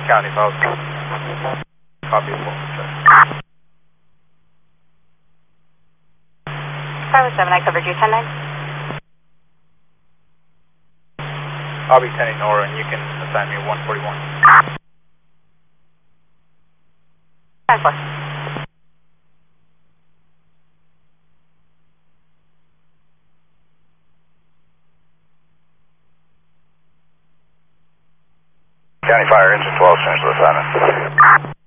County 5. Copy. 507, I covered you. 10-9. I'll be 10 Nora, and you can assign me 141. 10-4. County Fire, engine 12, change to assignment.